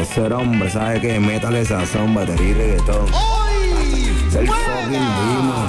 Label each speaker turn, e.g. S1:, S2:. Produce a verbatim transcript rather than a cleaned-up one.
S1: ser hombre, sabe que métale sazón, batería y reggaetón.
S2: ¡Hoy!
S1: Del
S2: ¡Juega!
S1: fucking Dimo.